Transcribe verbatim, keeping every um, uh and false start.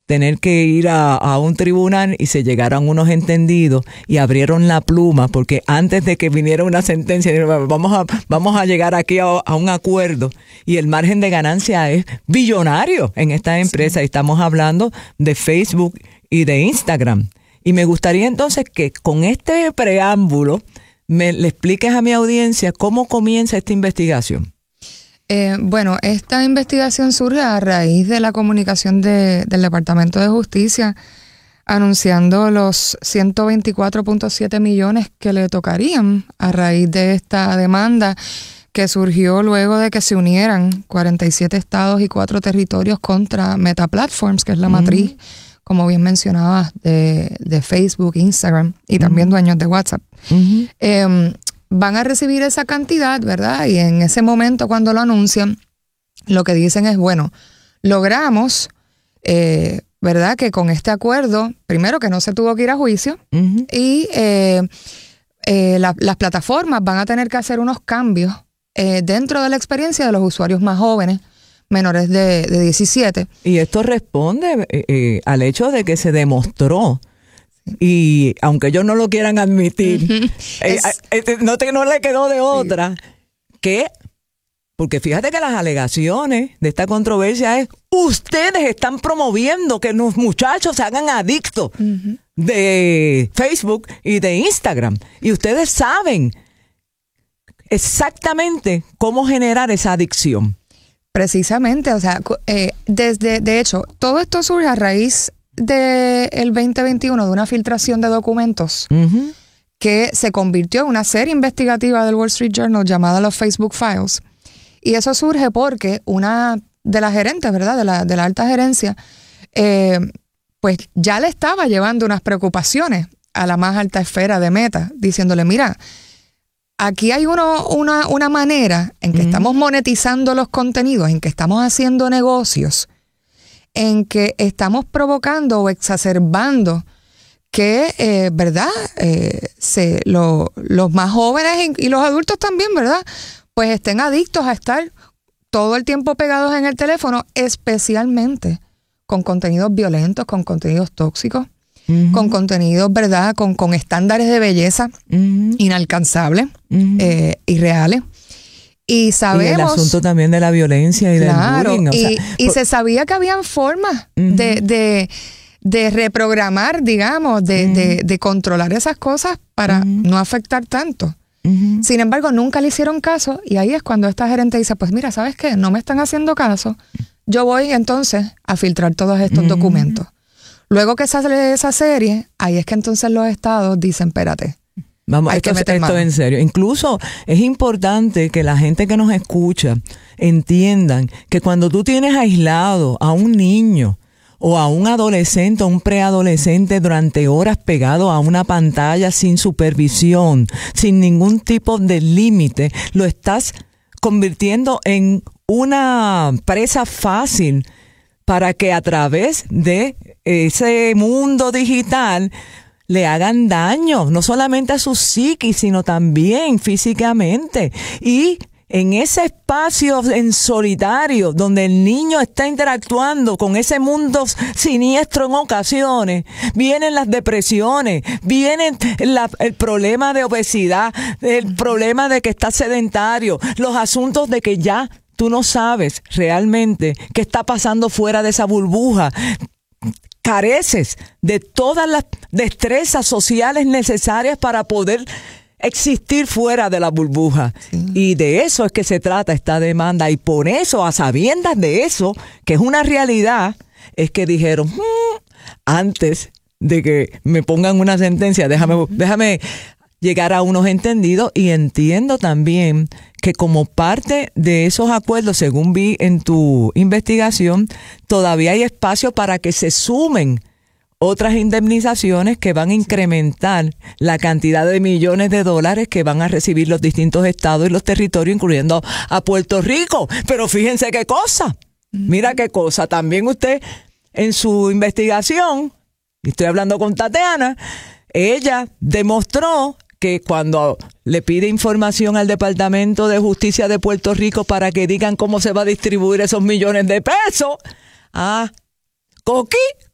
tener que ir a, a un tribunal y se llegaron unos entendidos y abrieron la pluma, porque antes de que viniera una sentencia, vamos a, vamos a llegar aquí a, a un acuerdo, y el margen de ganancia es billonario en esta empresa. Sí. Y estamos hablando de Facebook y de Instagram. Y me gustaría entonces que con este preámbulo me le expliques a mi audiencia cómo comienza esta investigación. Eh, bueno, esta investigación surge a raíz de la comunicación de, del Departamento de Justicia anunciando los ciento veinticuatro punto siete millones que le tocarían a raíz de esta demanda que surgió luego de que se unieran cuarenta y siete estados y cuatro territorios contra Meta Platforms, que es la mm. matriz, como bien mencionabas, de, de Facebook, Instagram y también mm. dueños de WhatsApp. Mm-hmm. Eh, van a recibir esa cantidad, ¿verdad? Y en ese momento cuando lo anuncian, lo que dicen es, bueno, logramos, eh, ¿verdad? Que con este acuerdo, primero que no se tuvo que ir a juicio, uh-huh. y eh, eh, la, las plataformas van a tener que hacer unos cambios eh, dentro de la experiencia de los usuarios más jóvenes, menores de, de diecisiete. Y esto responde eh, eh, al hecho de que se demostró, y aunque ellos no lo quieran admitir, uh-huh. eh, eh, no, te, no le quedó de otra, sí. que, porque fíjate que las alegaciones de esta controversia es, ustedes están promoviendo que los muchachos se hagan adictos uh-huh. de Facebook y de Instagram, y ustedes saben exactamente cómo generar esa adicción. Precisamente, o sea, eh, desde, de hecho, todo esto surge a raíz del veinte veintiuno de una filtración de documentos uh-huh. que se convirtió en una serie investigativa del Wall Street Journal llamada los Facebook Files. Y eso surge porque una de las gerentes, ¿verdad? De la, de la alta gerencia, eh, pues ya le estaba llevando unas preocupaciones a la más alta esfera de Meta, diciéndole, mira, aquí hay uno, una, una manera en que uh-huh. estamos monetizando los contenidos, en que estamos haciendo negocios, en que estamos provocando o exacerbando que, eh, ¿verdad? Eh, se, lo, los más jóvenes y, y los adultos también, ¿verdad? Pues estén adictos a estar todo el tiempo pegados en el teléfono, especialmente con contenidos violentos, con contenidos tóxicos, uh-huh. con contenidos, ¿verdad? Con, con estándares de belleza uh-huh. inalcanzables, uh-huh. eh, irreales. Y sabemos... Y el asunto también de la violencia y claro, del bullying. O y, sea, y por... se sabía que habían formas uh-huh. de, de, de reprogramar, digamos, de, uh-huh. de, de controlar esas cosas para uh-huh. no afectar tanto. Uh-huh. Sin embargo, nunca le hicieron caso, y ahí es cuando esta gerente dice, pues mira, ¿sabes qué? No me están haciendo caso. Yo voy entonces a filtrar todos estos uh-huh. documentos. Luego que sale esa serie, ahí es que entonces los estados dicen, espérate, Vamos, esto, esto en serio. Incluso es importante que la gente que nos escucha entiendan que cuando tú tienes aislado a un niño o a un adolescente o un preadolescente durante horas pegado a una pantalla sin supervisión, sin ningún tipo de límite, lo estás convirtiendo en una presa fácil para que a través de ese mundo digital le hagan daño, no solamente a su psiquis, sino también físicamente. Y en ese espacio en solitario, donde el niño está interactuando con ese mundo siniestro en ocasiones, vienen las depresiones, vienen la, el problema de obesidad, el problema de que está sedentario, los asuntos de que ya tú no sabes realmente qué está pasando fuera de esa burbuja. Careces de todas las destrezas sociales necesarias para poder existir fuera de la burbuja. Sí. Y de eso es que se trata esta demanda. Y por eso, a sabiendas de eso, que es una realidad, es que dijeron, mmm, antes de que me pongan una sentencia, déjame, uh-huh. déjame llegar a unos entendidos. Y entiendo también que como parte de esos acuerdos, según vi en tu investigación, todavía hay espacio para que se sumen otras indemnizaciones que van a incrementar la cantidad de millones de dólares que van a recibir los distintos estados y los territorios, incluyendo a Puerto Rico. Pero fíjense qué cosa, mira qué cosa. También usted en su investigación, y estoy hablando con Tatiana, ella demostró que cuando le pide información al Departamento de Justicia de Puerto Rico para que digan cómo se va a distribuir esos millones de pesos, ah, Coqui